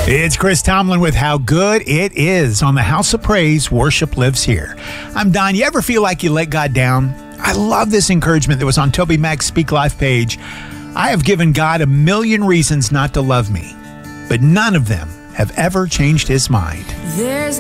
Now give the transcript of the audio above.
It's Chris Tomlin with How Good It Is on the House of Praise. Worship lives here. I'm Don. You ever feel like you let God down? I love this encouragement that was on Toby Mac's Speak Life page. I have given God a million reasons not to love me, but none of them have ever changed his mind. There's